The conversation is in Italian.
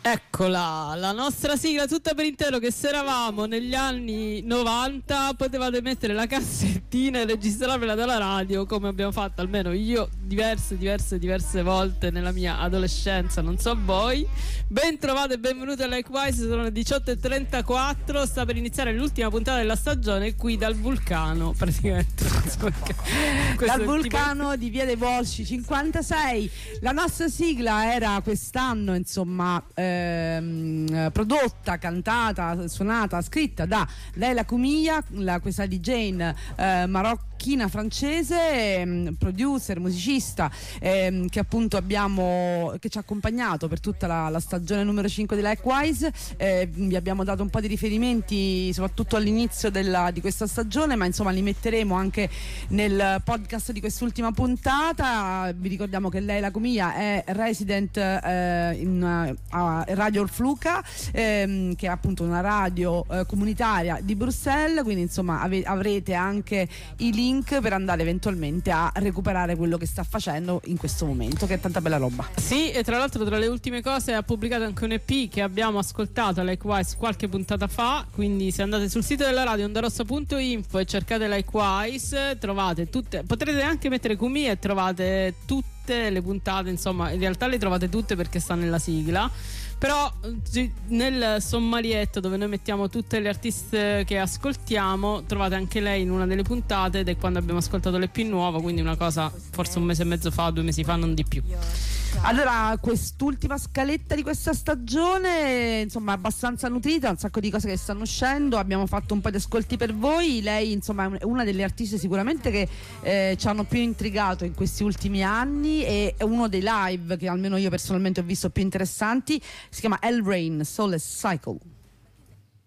Eccola, la nostra sigla tutta per intero, che se eravamo negli anni 90 potevate mettere la cassettina e registrarvela dalla radio, come abbiamo fatto almeno io diverse volte nella mia adolescenza, non so voi. Ben trovate e benvenute a Likewise, sono le 18:34, sta per iniziare l'ultima puntata della stagione qui dal vulcano, praticamente. Dal vulcano di Via dei Volsci 56. La nostra sigla era quest'anno, insomma, prodotta, cantata, suonata, scritta da Leila Kumia, questa DJ marocchina francese, producer, musicista, che appunto che ci ha accompagnato per tutta la stagione numero 5 di Likewise. Vi abbiamo dato un po' di riferimenti soprattutto all'inizio di questa stagione, ma insomma li metteremo anche nel podcast di quest'ultima puntata. Vi ricordiamo che Leila Kumia è resident a Radio Orfluca, che è appunto una radio comunitaria di Bruxelles, quindi insomma avrete anche i link per andare eventualmente a recuperare quello che sta facendo in questo momento, che è tanta bella roba. Sì, e tra l'altro tra le ultime cose ha pubblicato anche un EP che abbiamo ascoltato a Likewise qualche puntata fa, quindi se andate sul sito della radio ondarossa.info e cercate Likewise trovate tutte, potrete anche mettere Kumia e trovate tutte le puntate, insomma in realtà le trovate tutte perché sta nella sigla, però nel sommarietto dove noi mettiamo tutte le artiste che ascoltiamo trovate anche lei in una delle puntate, ed è quando abbiamo ascoltato l'EP nuovo, quindi una cosa forse un mese e mezzo fa, 2 mesi fa, non di più. Allora, quest'ultima scaletta di questa stagione, insomma, abbastanza nutrita, un sacco di cose che stanno uscendo, abbiamo fatto un po' di ascolti per voi. Lei, insomma, è una delle artiste sicuramente che ci hanno più intrigato in questi ultimi anni, e è uno dei live che almeno io personalmente ho visto più interessanti. Si chiama El Rain Soulless Cycle.